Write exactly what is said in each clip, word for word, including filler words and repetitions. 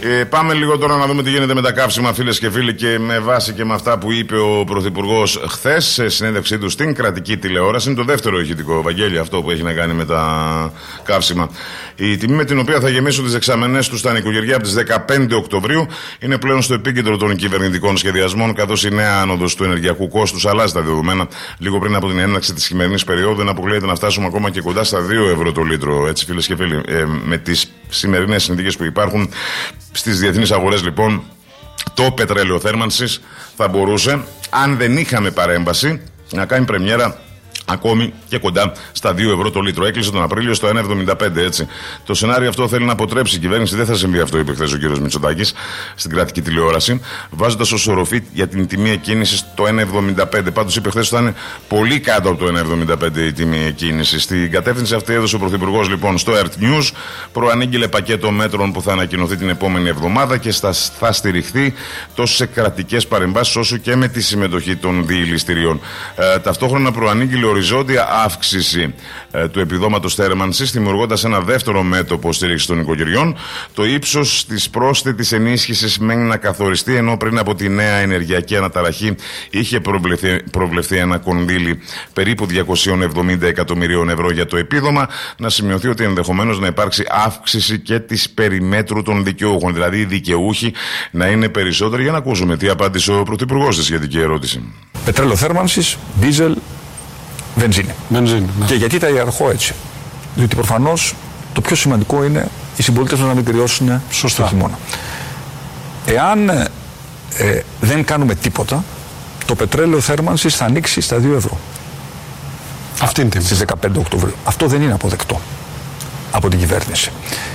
Ε, πάμε λίγο τώρα να δούμε τι γίνεται με τα καύσιμα, φίλες και φίλοι, και με βάση και με αυτά που είπε ο Πρωθυπουργός χθες σε συνέντευξή του στην κρατική τηλεόραση. Είναι το δεύτερο ηχητικό, Βαγγέλη, αυτό που έχει να κάνει με τα καύσιμα. Η τιμή με την οποία θα γεμίσουν τις δεξαμενές του στα νοικοκυριά από τις δεκαπέντε Οκτωβρίου είναι πλέον στο επίκεντρο των κυβερνητικών σχεδιασμών, καθώς η νέα άνοδος του ενεργειακού κόστους αλλάζει τα δεδομένα. Λίγο πριν από την έναρξη της χειμερινής περίοδου, δεν αποκλείεται να φτάσουμε ακόμα και κοντά στα δύο ευρώ το λίτρο. Έτσι, φίλες και φίλοι, ε, με τις σημερινές συνθήκες που υπάρχουν στις διεθνείς αγορές, λοιπόν, το πετρέλαιο θέρμανσης θα μπορούσε, αν δεν είχαμε παρέμβαση, να κάνει πρεμιέρα ακόμη και κοντά στα δύο ευρώ το λίτρο. Έκλεισε τον Απρίλιο στο ένα εβδομήντα πέντε, έτσι. Το σενάριο αυτό θέλει να αποτρέψει η κυβέρνηση. Δεν θα συμβεί αυτό, είπε χθες ο κύριος Μητσοτάκης στην κρατική τηλεόραση, βάζοντας ως οροφή για την τιμή εκκίνησης το ένα εβδομήντα πέντε. Πάντως είπε χθες ότι θα είναι πολύ κάτω από το ένα εβδομήντα πέντε η τιμή εκκίνησης. Στην κατεύθυνση αυτή έδωσε ο Πρωθυπουργός, λοιπόν, στο Earth News. Προανήγγειλε πακέτο μέτρων που θα ανακοινωθεί την επόμενη εβδομάδα και θα στηριχθεί τόσο σε κρατικές παρεμβάσεις όσο και με τη συμμετοχή των διηληστηρίων. Ε, ταυτόχρονα προανήγγειλε οριζόντια αύξηση ε, του επιδόματος θέρμανσης, δημιουργώντας ένα δεύτερο μέτωπο στήριξη των οικογενειών. Το ύψος της πρόσθετης ενίσχυσης μένει να καθοριστεί, ενώ πριν από τη νέα ενεργειακή αναταραχή είχε προβλεφθεί, προβλεφθεί ένα κονδύλι περίπου διακόσια εβδομήντα εκατομμυρίων ευρώ για το επίδομα. Να σημειωθεί ότι ενδεχομένως να υπάρξει αύξηση και της περιμέτρου των δικαιούχων, δηλαδή οι δικαιούχοι να είναι περισσότεροι. Για να ακούσουμε τι απάντησε ο Πρωθυπουργός στη σχετική ερώτηση. Πετρέλαιο θέρμανσης, δίζελ, βενζίνη. Βενζίνη, ναι. Και γιατί τα ιεραρχώ έτσι? Διότι προφανώς το πιο σημαντικό είναι οι συμπολίτες μας να μην κρυώσουν στο χειμώνα. Εάν ε, δεν κάνουμε τίποτα, το πετρέλαιο θέρμανσης θα ανοίξει στα δύο ευρώ. Αυτή είναι στις δεκαπέντε Οκτωβρίου. Αυτό δεν είναι αποδεκτό από την κυβέρνηση.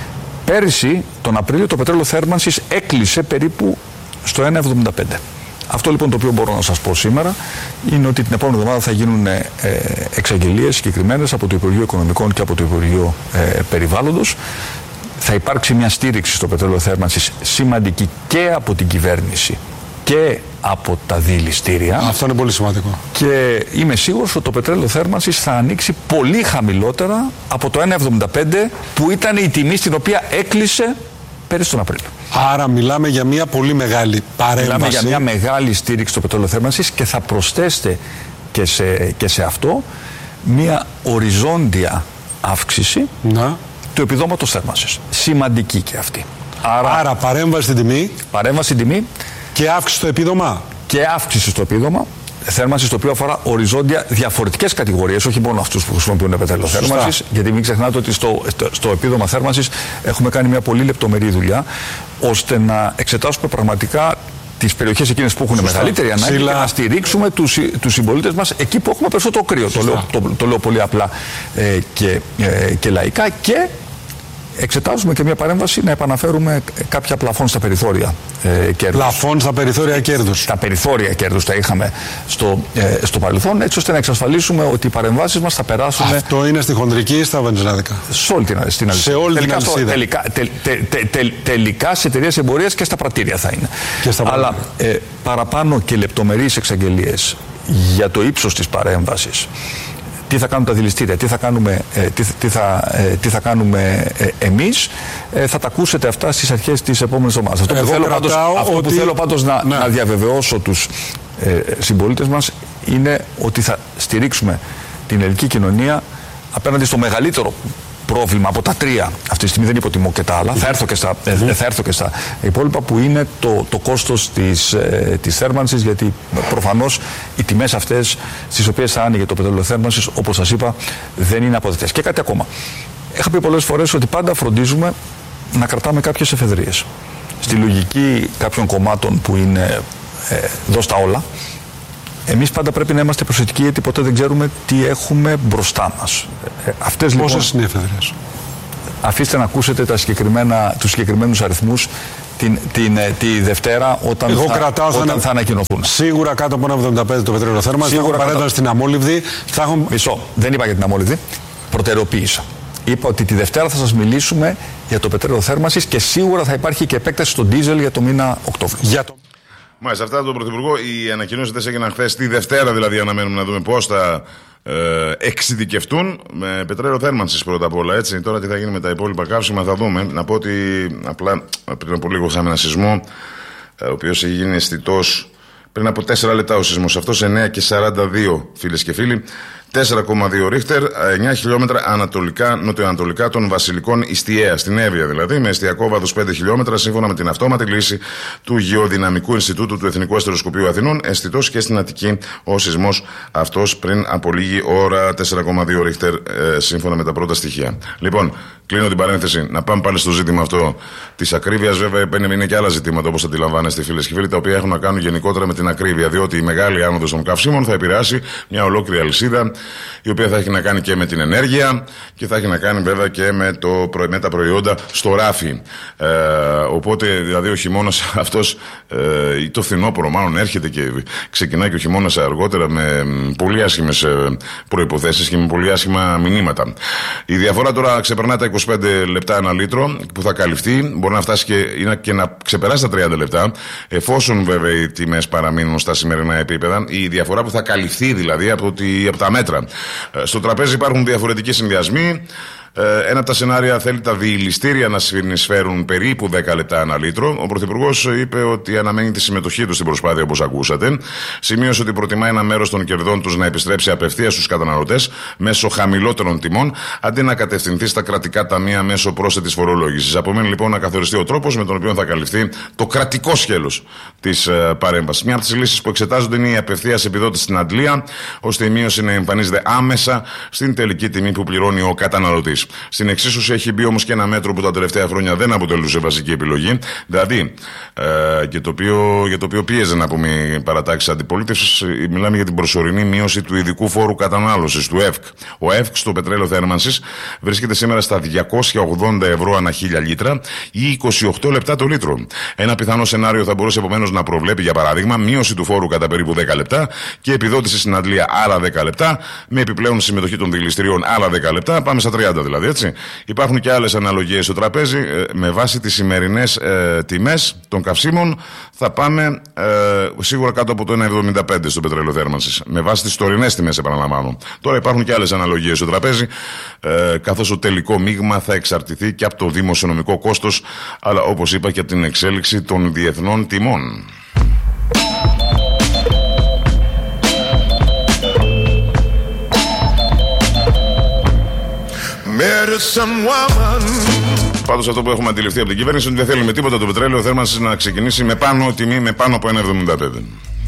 Πέρυσι, τον Απρίλιο, το πετρέλαιο θέρμανσης έκλεισε περίπου στο ένα εβδομήντα πέντε. Αυτό λοιπόν το οποίο μπορώ να σας πω σήμερα είναι ότι την επόμενη εβδομάδα θα γίνουν ε, εξαγγελίες συγκεκριμένες από το Υπουργείο Οικονομικών και από το Υπουργείο ε, Περιβάλλοντος. Θα υπάρξει μια στήριξη στο πετρέλαιο θέρμανσης σημαντική και από την κυβέρνηση και από τα διηληστήρια. Αυτό είναι πολύ σημαντικό. Και είμαι σίγουρος ότι το πετρέλαιο θέρμανσης θα ανοίξει πολύ χαμηλότερα από το ένα εβδομήντα πέντε που ήταν η τιμή στην οποία έκλεισε πέρυσι τον Απρίλιο. Άρα μιλάμε για μια πολύ μεγάλη παρέμβαση. Μιλάμε για μια μεγάλη στήριξη στο πετρέλαιο θέρμανσης και θα προσθέσετε και σε, και σε αυτό μια οριζόντια αύξηση να. του επιδόματος θέρμανσης. Σημαντική και αυτή. Άρα, Άρα παρέμβαση στην τιμή. Παρέμβαση στην τιμή. Και αύξηση στο επίδομα. Και αύξηση στο επίδομα. Θέρμανση το οποίο αφορά οριζόντια διαφορετικές κατηγορίες, όχι μόνο αυτούς που χρησιμοποιούν πετρέλαιο θέρμανσης. Γιατί μην ξεχνάτε ότι στο, στο, στο επίδομα θέρμανσης έχουμε κάνει μια πολύ λεπτομερή δουλειά ώστε να εξετάσουμε πραγματικά τις περιοχές εκείνες που έχουν Σωστά. μεγαλύτερη ανάγκη Σύλλα. και να στηρίξουμε τους, τους συμπολίτες μας εκεί που έχουμε περισσότερο κρύο. Το λέω, το, το λέω πολύ απλά ε, και, ε, και λαϊκά. Και εξετάζουμε και μια παρέμβαση να επαναφέρουμε κάποια πλαφόν στα περιθώρια ε, κέρδους. Πλαφόν στα περιθώρια κέρδους. Τα περιθώρια κέρδους τα είχαμε στο, ε, στο παρελθόν, έτσι ώστε να εξασφαλίσουμε ότι οι παρεμβάσεις μας θα περάσουν. Αυτό είναι στη χονδρική ή στα βενζινάδικα? Σε όλη την αλυσίδα. Σε όλη τελικά, την αλυσίδα. Τελικά, τε, τε, τε, τε, τελικά σε εταιρείες εμπορίας και στα πρατήρια θα είναι. Και στα Αλλά ε, παραπάνω και λεπτομερείς εξαγγελίες για το ύψος της παρέμβασης. Τι θα κάνουν τα δηληστήρια, τι θα κάνουμε, ε, τι, τι θα, ε, τι θα κάνουμε ε, εμείς, ε, θα τα ακούσετε αυτά στις αρχές της επόμενης εβδομάδας. Αυτό, που θέλω, πάντως, αυτό ότι... που θέλω πάντως να, ναι. να διαβεβαιώσω τους ε, συμπολίτες μας είναι ότι θα στηρίξουμε την ελληνική κοινωνία απέναντι στο μεγαλύτερο πρόβλημα από τα τρία. Αυτή τη στιγμή δεν υποτιμώ και τα άλλα. Mm-hmm. Θα, έρθω και στα, mm-hmm. ε, θα έρθω και στα υπόλοιπα, που είναι το, το κόστος της, ε, της θέρμανσης, γιατί προφανώς οι τιμές αυτές στις οποίες θα άνοιγε το πετρέλαιο θέρμανσης, όπως σας είπα, δεν είναι αποδεκτές. Και κάτι ακόμα. Είχα πει πολλές φορές ότι πάντα φροντίζουμε να κρατάμε κάποιες εφεδρίες. Στη λογική κάποιων κομμάτων που είναι ε, δώσ' τα όλα, εμείς πάντα πρέπει να είμαστε προσεκτικοί, γιατί ποτέ δεν ξέρουμε τι έχουμε μπροστά μας. Ε, αυτές, λοιπόν, πόσες είναι οι εφεδρίες? Αφήστε να ακούσετε τα συγκεκριμένα, τους συγκεκριμένους αριθμούς την, την, τη Δευτέρα όταν, Εγώ θα, κρατάω, όταν θα, θα ανακοινωθούν. Σίγουρα κάτω από ένα εβδομήντα πέντε το πετρέλαιο θέρμανσης. Θα έχω παρέμβαση στην αμόλυβδη. Θα έχω... Μισό, δεν είπα για την αμόλυβδη. Προτεραιοποίησα. Είπα ότι τη Δευτέρα θα σας μιλήσουμε για το πετρέλαιο θέρμανσης και σίγουρα θα υπάρχει και επέκταση στο ντίζελ για το μήνα Οκτώβριο. Για το... Μάλιστα, αυτά τον Πρωθυπουργό. Οι ανακοινώσεις έγιναν χθες, τη Δευτέρα δηλαδή, αναμένουμε να δούμε πώς θα ε, εξειδικευτούν. Με πετρέλαιο θέρμανσης πρώτα απ' όλα. Έτσι. Τώρα τι θα γίνει με τα υπόλοιπα καύσιμα θα δούμε. Να πω ότι απλά πριν από λίγο είχαμε ένα σεισμό, ο οποίος έχει γίνει αισθητός πριν από τέσσερα λεπτά ο σεισμός αυτός, εννέα και σαράντα δύο φίλες και φίλοι. τέσσερα κόμμα δύο ρίχτερ, εννέα χιλιόμετρα ανατολικά, νοτιοανατολικά των Βασιλικών Ιστιαία, στην Εύβοια δηλαδή, με εστιακό βάθος πέντε χιλιόμετρα, σύμφωνα με την αυτόματη λύση του Γεωδυναμικού Ινστιτούτου του Εθνικού Αστεροσκοπείου Αθηνών. Αισθητός και στην Αττική ο σεισμός αυτός πριν από λίγη ώρα, τέσσερα κόμμα δύο ρίχτερ, ε, σύμφωνα με τα πρώτα στοιχεία. Λοιπόν, κλείνω την παρένθεση, να πάμε πάλι στο ζήτημα αυτό της ακρίβειας. Βέβαια, είναι και άλλα ζητήματα, όπως αντιλαμβάνεστε, φίλες και φίλοι, τα οποία έχουν να κάνουν γενικότερα με την ακρίβεια, διότι η μεγάλη άνοδος των καυσίμων θα επηρεάσει μια ολόκληρη αλυσίδα, η οποία θα έχει να κάνει και με την ενέργεια και θα έχει να κάνει βέβαια και με, το, με τα προϊόντα στο ράφι. Ε, οπότε δηλαδή ο χειμώνας αυτός, ε, το φθινόπωρο μάλλον έρχεται και ξεκινάει και ο χειμώνας αργότερα με πολύ άσχημες προϋποθέσεις και με πολύ άσχημα μηνύματα. Η διαφορά τώρα ξεπερνά τα είκοσι πέντε λεπτά ένα λίτρο που θα καλυφθεί, μπορεί να φτάσει και, και να ξεπεράσει τα τριάντα λεπτά, εφόσον βέβαια οι τιμές παραμείνουν στα σημερινά επίπεδα. Η διαφορά που θα καλυφθεί δηλαδή από, τη, από τα μέτρα. Στο τραπέζι υπάρχουν διαφορετικοί συνδυασμοί. Ένα από τα σενάρια θέλει τα διηληστήρια να συνεισφέρουν περίπου δέκα λεπτά ένα λίτρο. Ο Πρωθυπουργός είπε ότι αναμένει τη συμμετοχή του στην προσπάθεια, όπως ακούσατε. Σημείωσε ότι προτιμά ένα μέρος των κερδών τους να επιστρέψει απευθείας στους καταναλωτές μέσω χαμηλότερων τιμών, αντί να κατευθυνθεί στα κρατικά ταμεία μέσω πρόσθετης φορολόγησης. Απομένει λοιπόν να καθοριστεί ο τρόπος με τον οποίο θα καλυφθεί το κρατικό σκέλος της ε, παρέμβασης. Μια από τις λύσεις που εξετάζονται είναι η απευθείας επιδότηση στην αντλία, ώστε η μείωση να εμφανίζεται άμεσα στην τελική τιμή που πληρώνει ο καταναλωτής. Στην εξίσωση έχει μπει όμως και ένα μέτρο που τα τελευταία χρόνια δεν αποτελούσε βασική επιλογή, δηλαδή ε, και το οποίο, για το οποίο πίεζε να πούμε η παρατάξη αντιπολίτευσης. Μιλάμε για την προσωρινή μείωση του ειδικού φόρου κατανάλωσης, του ΕΦΚ. Ο ΕΦΚ στο πετρέλαιο θέρμανσης βρίσκεται σήμερα στα διακόσια ογδόντα ευρώ ανά χίλια λίτρα ή είκοσι οκτώ λεπτά το λίτρο. Ένα πιθανό σενάριο θα μπορούσε επομένως να προβλέπει, για παράδειγμα, μείωση του φόρου κατά περίπου δέκα λεπτά και επιδότηση στην αντλία άλλα δέκα λεπτά, με επιπλέον συμμετοχή των δηληστηρίων άλλα δέκα λεπτά. Πάμε στα τριάντα δηλαδή. Έτσι. Υπάρχουν και άλλες αναλογίες στο τραπέζι. Ε, με βάση τις σημερινές ε, τιμές των καυσίμων θα πάμε ε, σίγουρα κάτω από το ένα κόμμα εβδομήντα πέντε στο πετρέλαιο θέρμανσης. Με βάση τις τωρινές τιμές, επαναλαμβάνω. Τώρα υπάρχουν και άλλες αναλογίες στο τραπέζι, ε, καθώς το τελικό μείγμα θα εξαρτηθεί και από το δημοσιονομικό κόστος, αλλά όπως είπα και από την εξέλιξη των διεθνών τιμών. Πάντως αυτό που έχουμε αντιληφθεί από την κυβέρνηση είναι ότι δεν θέλουμε τίποτα το πετρέλαιο θέρμανσης να ξεκινήσει με πάνω τιμή, με πάνω από ένα κόμμα εβδομήντα πέντε.